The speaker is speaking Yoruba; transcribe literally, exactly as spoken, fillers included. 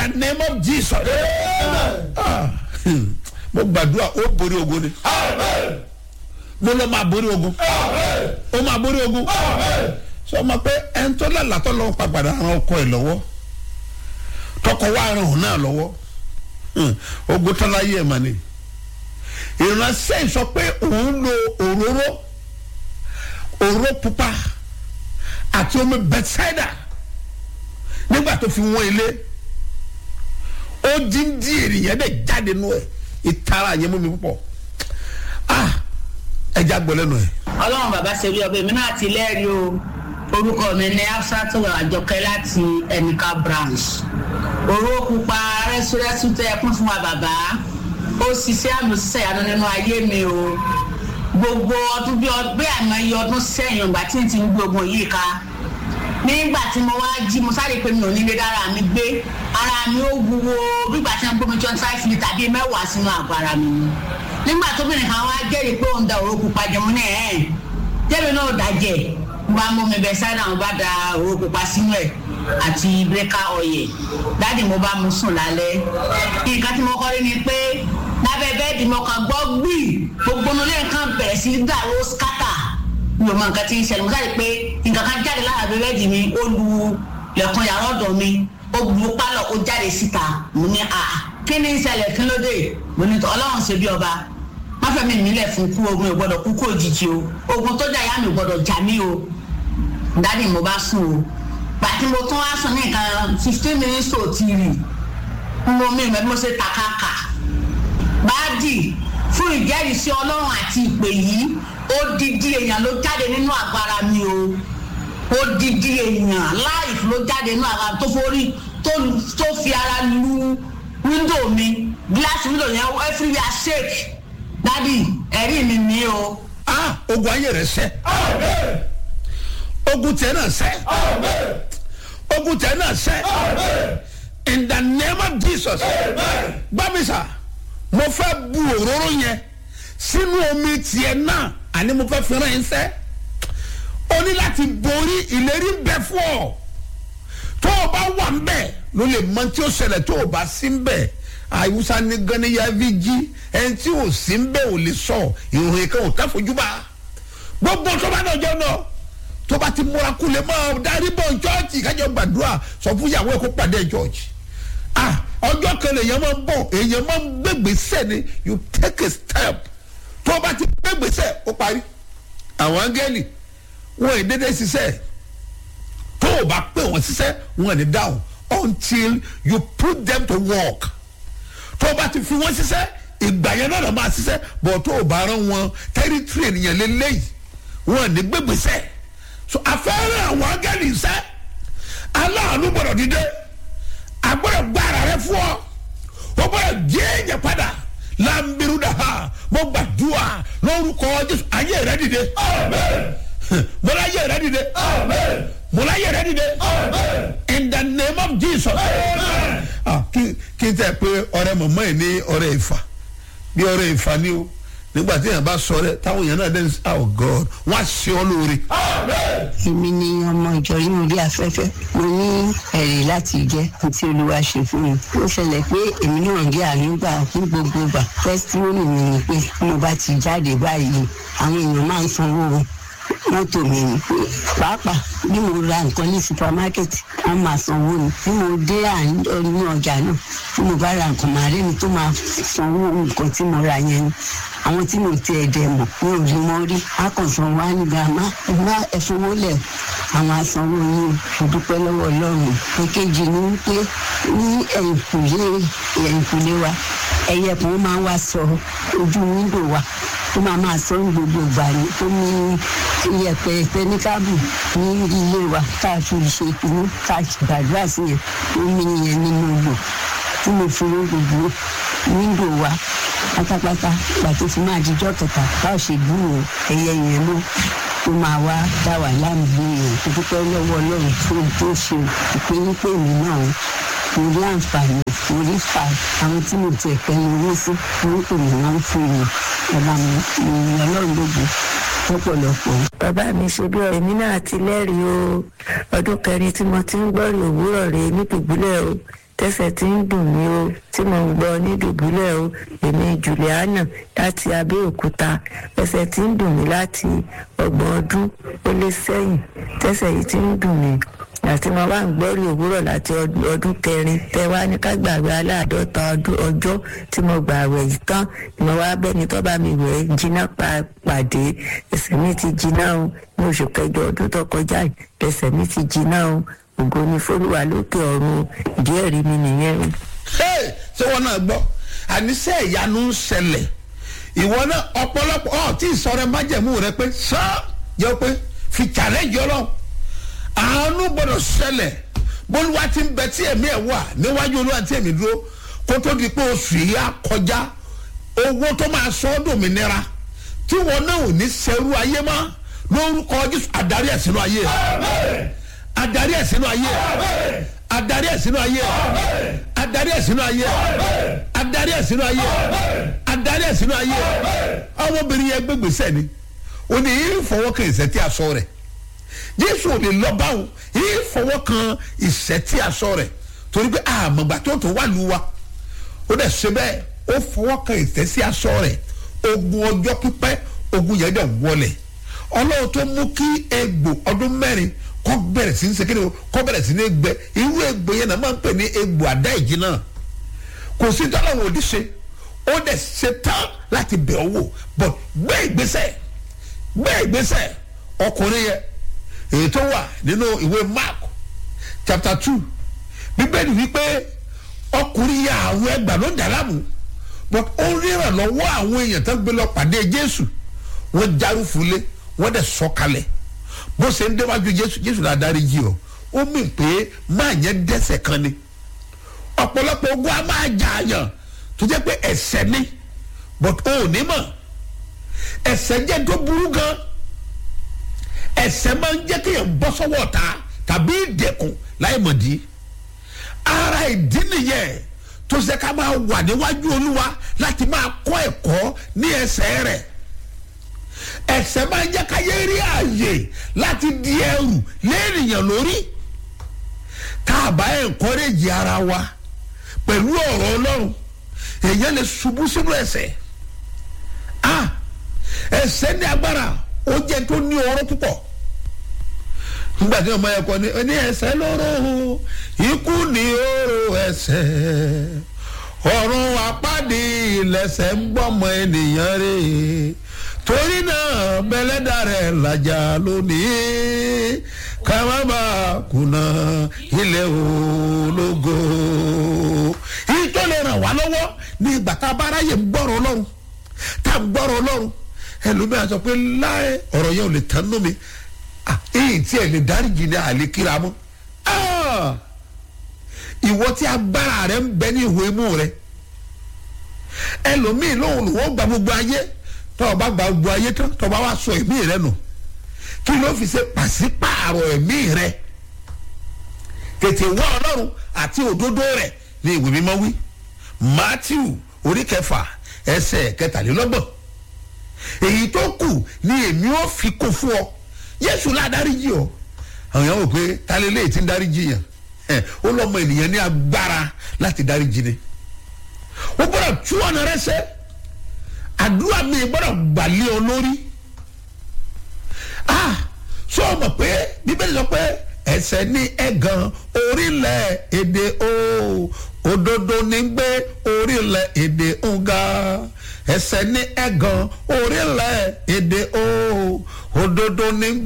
the name of Jesus. Mo gbàdúrà ó borí ogun ni. Mo lọ máa borí ogun. Ó máa borí ogun. Sọ ma pé ẹni tó lálàá tó lọ́wọ́ pàpàdà ran ọkọ ẹ̀ lọ́wọ́. Tọkọ wá ran òun náà lọ́wọ́. Ogun tó láyé ẹ̀ mà ni. Ìránṣẹ́ sọ pé òun lo òróró òróró pupa àti omi Bethsaida nígbà tó fi wọ́n ilé ó dín dín ènìyàn dẹ̀ jáde nù ẹ̀ ìtara yẹn mú mi púpọ̀ ah ẹja gbọ́ lẹ́nu ẹ̀. Ọlọ́run bàbá ṣe rí ọbẹ̀ mi náà ti lẹ́rìí o orúkọ mi ní Afsatu Àjọkẹ́ láti Ẹnìká branch òróró pupa rẹ́súrẹ́sú tẹ́ ẹ kún fún wa bàbá ó ṣiṣẹ́ àmì òṣìṣẹ́ ìyanu nínú ayé mi o gbogbo ọdún bí ọdún àmọ́ iye ọdún sẹ́yìn ìgbà tí n ti ń gbógun yìí ká nígbà tí mo wá jí mo sáré pé mi ò ní lè dára mi gbé ara mi ó wúwo bígbà tí wọ́n gbé mi twenty five litre bíi mẹ́wàá sínú àgọ́ ara mi nígbà tó bìnrin kan wá jẹ́rìí pé òun da òróró pupa jẹ mo ní ẹ̀ jẹ́mi náà dàjẹ́ mo bá mú mi bẹ sáyidà mo bá da òróró pupa sínú ẹ̀ àti breaker oil dáàdì mo bá mu sùn lálẹ́ nǹkan tí mo kọ́ rí ni pé lábẹ́ bẹ́ẹ̀dì mo kàn gbọ́ gbì gbogbo nílé nǹkan bẹ̀rẹ̀ sí dàrú skátà mi ò mọ nǹkan tí ń ṣẹlẹ̀ mo sáré pé nǹkan kan jáde lára bẹ́ẹ̀dì mi ó lu lẹ̀kùn yàrá ọ̀dọ̀ mi ó lu pálọ̀ ó jáde síta mo ní à kí ni ń ṣẹlẹ̀ kí ló dé mo ní Ọlọ́run ṣe bí ọba má fẹ́ mi nílẹ̀ fún kú ogun ò gbọ́dọ̀ kú kó òjijì o ogun tó jà yá mi ò gbọ́dọ̀ jà mí o dáàdì mo bá sùn o gbàtí mo tún wá sùn ní nǹkan fifteen minutes tó ti rì mo mi ìmọ̀ bí mo ṣe takaka báàdì fún ìjẹ́rìísí Ọlọ́run àti ìpè yìí odidi èèyàn ló jáde nínú agbára mi o odidi èèyàn life ló jáde nínú agbára tó forí tó fi ara lu window mi glass window yẹn everywhere shake dadi ẹ̀rí mi ni o. ah ogun ayé rẹ ṣẹ. Amen. Ogun tẹ náà ṣẹ. Amen. Ogun tẹ náà ṣẹ. Amen. In the name of Jesus. Amen. Gbàmísà mo fẹ́ bu òróró yẹn sínú omi tiẹ̀ náà àní mo fẹ́ fẹ́ràn yín sẹ́ o ní láti borí ìlérí bẹ fún ọ tó o bá wà ń bẹ̀ ló lè mọ tí ó ṣẹlẹ̀ tó o bá sí ń bẹ̀ àyùsá ní ganiya fi jí ẹni tí ò sí ń bẹ̀ ò lè sọ ìròyìn kan ò tẹ́ fojú bá gbogbo tó bá náà jẹ́ náà tó bá ti múra kú lè máa darí bọ̀ chọ́ọ̀chì kájọ gbàdúrà sọ fún ìyàwó ẹ̀ kó pàdé chọ́ọ̀chì ah ọjọ́ kan lèèyàn máa ń bọ̀ èèyàn máa ń gbégbèsè ni you take a step tó bá ti gbégbèsè ó parí àwọn áńgẹ́lì wọn ì dédé ṣiṣẹ́ tó o bá pè wọ́n ṣiṣẹ́ wọn ní down until you put them to work tó o bá ti fi wọ́n ṣiṣẹ́ ìgbà yẹn náà máa ṣiṣẹ́ bọ̀ tó o bá rán wọn territory ènìyàn lélẹ́yìí wọn ní gbégbèsè so afẹ́rẹ́ àwọn áńgẹ́lì ṣẹ́ aláàánú gbọ́dọ̀ dídé agbọ́dọ̀ gbára rẹ fún ọ o gbọ́dọ̀ jẹ́ ẹ̀yẹ padà lambiru da ha mo gbàdúrà lórúkọ Jésù ayé rẹ dìde mo láyé rẹ dìde mo láyé rẹ dìde in the name of Jesus ah kí kí n tẹ pé ọ̀rẹ́ mọ̀mọ́ yìí ní ọ̀rẹ́ ìfà bí ọ̀rẹ́ ìfà ni o nígbà tí èèyàn bá sọ rẹ táwọn èèyàn náà dẹ́n oh God wọ́n á ṣe ọ́ lóore. èmi ni ọmọ ìjọ yìí mo rí afẹ́fẹ́ mo ní ẹ̀rí láti jẹ́ tí Olúwa ṣe fún mi ó ṣẹlẹ̀ pé èmi náà jẹ́ ànígbà fún gbogbo ìgbà testimony mi ni pé mo bá ti jáde báyìí àwọn èèyàn máa ń sanwó mọ́tò mi ni pàápàá bí mo ra nǹkan ní supermarket wọ́n máa sanwó ni bí mo dé àárín ọjà náà bí mo bá ra nǹkan màá rí mi tó máa sanwó nǹkan tí mo ra yẹn ni àwọn tí mo ti ẹ̀dẹ̀ mọ̀ mi ò rí wọn rí akọ̀sán wa ní gàmá ìgbà ẹ̀fọwọ́lẹ̀ àwọn asanwó yìí kò dúpẹ́ lọ́wọ́ Ọlọ́run èkejì ni pé ní ẹ̀yìnkùlé ẹ̀yìnkùlé wa ẹyẹ kan máa wá sọ ojú wíńdò wa tó máa máa sọ ní gbogbo ìgbà ní tó ní iyẹ̀pẹ̀ pẹ́níkábù ní ilé wa káàkiri ṣe ìpinnu káàkiri gbàdúrà sí yẹn omi yẹn nínú odò tí mo fi rí gbogbo wíńdò wa pátápátá pàtó fi máa jíjọ́ kẹta báwo ṣe gbúrò ẹyẹ yẹn ló tó máa wá dá wà láàmú yẹn tó dúpẹ́ lọ́wọ́ Ọlọ́run fún tó ṣe ìpinnu pé mi náà mo rí àǹfààní mo rí fà àwọn tí mo tẹ̀ pẹ́ ní owó sí orúkọ mi máa ń fún mi ọba mi ní Ọlọ́run gbogbo lọ́pọ̀lọpọ̀. bàbá mi ṣe bí ọ̀rẹ́ mi náà ti lẹ́rìí o ọdún kẹrin tí mo ti ń gbọ́rì òwúrọ̀ rẹ̀ ní dùbúlẹ̀ o tẹ́sẹ̀ tí ń dùn mí o tí mo ń gbọ́ ní dùbúlẹ̀ o èmi Juliana láti Abẹ́òkúta ẹsẹ̀ tí ń dùn mí láti ọgbọ̀n ọdún ó lé sẹ́yìn tẹ́sẹ̀ yìí tí ń dùn mí àti mo wá ń gbọ́rí òwúrọ̀ láti ọdún kẹrin tẹ wá ní ká gbàgbé aláàdọ́ta ọjọ́ tí mo gbà wẹ̀ yìí tán ni mo wá bẹ́ni tó bá mi wẹ̀ jiná pàdé ẹsẹ̀ mi ti jiná o ní oṣù kẹjọ ọdún tó kọjá yìí ẹsẹ̀ mi ti jiná o ògo ni f'Olúwa lókè ọ̀run ìdí ẹ̀rí mi nìyẹn o. ṣé wọn náà gbọ́ àníṣe ìyanu ń ṣẹlẹ̀ ìwọ náà ọ̀pọ̀lọpọ̀ ọ̀ tí ìsọ̀rọ̀ májẹ̀mú rẹ pé sọ jẹ́ pé fi challenge Ọlọ́run àánú gbọ́dọ̀ ṣẹlẹ̀ bólúwa ti ń bẹ tí ẹ̀mí ẹ̀ wà níwájú Olúwa tí ẹ̀mí dúró kó tó di pé oṣù yìí á kọjá owó tó máa sọ ọ́ dòmìnira tí wọn náà ò ní ṣerú ayé mọ́ lórúkọ Jésù adarí ẹ̀ sínú ayé adarí ẹ̀ sínú ayé adarí ẹ̀ sínú ayé adarí ẹ̀ sínú ayé adarí ẹ̀ sínú ayé adarí ẹ̀ sínú ayé ọmọbìnrin yẹn gbégbèsè ni ó ní ìfọwọ́kàn ìṣẹ́tí aṣọ rẹ̀ Jésù ò lè lọ báwo ìfọwọ́kàn ìṣẹ́tí aṣọ rẹ̀ torí pé àmọ̀gbà tó tó wà lù wa ó dẹ̀ ṣe bẹ́ẹ̀ ó fọwọ́kàn ìṣẹ́tí aṣọ rẹ̀ ogun ọjọ́ pípẹ́ ogun yẹn dẹ̀ wọlé Ọlọ́run tó mú kí egbò ọdún mẹ́rin kọ́ bẹ̀rẹ̀ sí ní sekere o kọ́ bẹ̀rẹ̀ sí ní gbẹ irú egbò yẹn náà máa ń pè ní egbò àdá ìjì náà kò sí tọ́lọ́wọ́ òdì ṣe ó dẹ̀ ṣe tán láti bẹ̀ ọ́ wò but gbé ìgbésẹ̀ gbé ìgbésẹ̀ ọkùnrin yẹn èyí tó wà nínú ìwé Mark chapter two bíbélì wípé ọkùnrin yẹn àwọn ẹgbàá ló dà láàmú but ó ríran lọ́wọ́ àwọn èèyàn tó gbé lọ pàdé Jésù wọ́n járúfulé wọ́n dẹ̀ sọ̀kalẹ̀ bó ṣe ń déwájú Jésù Jésù náà dárí jì ọ́ ó mì pé máa yẹn dẹ́ṣẹ̀ kan ni ọ̀pọ̀lọpọ̀ ogun a máa jà àyàn tó jẹ́ pé ẹ̀ṣẹ̀ ni but ó ò ní mọ̀ ẹ̀ṣẹ̀ jẹ́ tó burú gan ẹ̀ṣẹ̀ máa ń jẹ́ kéèyàn bọ́ sọ́wọ́ ọ̀tá tàbí ìdẹ̀kùn láì mọ̀dí ara ìdí nìyẹn tó ṣe ká máa wà níwájú Olúwa láti máa kọ́ ẹ̀kọ́ ní ẹsẹ̀ rẹ̀ ẹ̀ṣẹ̀ máa ń jẹ́ káyé rí ààyè láti di ẹrù lẹ́nìyàn lórí tá a bá encourage ara wa pẹ̀lú ọ̀rọ̀ Ọlọ́run èèyàn lè ṣubú sínú ẹ̀ṣẹ̀ ah ẹ̀ṣẹ̀ ní agbára ó jẹ́ tó ní ọ̀rọ̀ púpọ̀ nígbà tí ọmọ ẹ̀kọ́ ní ẹ̀ṣẹ̀ lóró ikú ní oró ẹ̀ṣẹ̀ ọ̀run àpáàdé ilẹ̀ṣẹ̀ ń gbọ́mọ ènìyàn rè torí náà bẹ́lẹ́dà rẹ̀ làjà lónìí ká má bàa kùnà ilé ológo. èyí tó lè ràn wá lọ́wọ́ ní ìgbà tá a bá ráyè ń gbọ́rọ̀ Ọlọ́run tá a ń gbọ́rọ̀ Ọlọ́run ẹlòmíràn sọ pé láì ọ̀rọ̀ yẹn ò lè tán nú mi èyí tí ẹ lè dáríjì ní àlè kíra mọ́ ìwọ tí agbára rẹ ń bẹ ní ìwé imú rẹ ẹlòmíì lóhùn lòun gba gbogbo ayé tó o bá gba gbogbo ayé tán tó o bá wá sọ ẹ̀mí rẹ nù kí ló fi ṣe pàṣípààrọ̀ ẹ̀mí rẹ tètè wá Ọlọ́run àti òdodo rẹ ní ìwé mímọ́ wí Mátíù orí kẹfà ẹsẹ̀ kẹtàlélọ́gbọ̀n èyí tó kù ni èmi ó fi kó fún ọ Jésù la dáríjì ọ àwọn yẹn wò pé talẹ́lẹ́ tí ń dáríjì yẹn ó lọ́mọ ènìyàn ní agbára láti dáríjì ni ó gbọ́dọ̀ tú ọ̀nà rẹ sẹ́ àdúrà mi gbọ́dọ̀ gbàlẹ́ ọ lórí ah sọ ma pé Bíbélì sọ pé ẹ̀ṣẹ̀ ní ẹ̀gàn orílẹ̀ èdè o òdodo ní gbé orílẹ̀ èdè ń ga ẹ̀ṣẹ̀ ní ẹ̀gàn orílẹ̀ èdè o òdodo ní.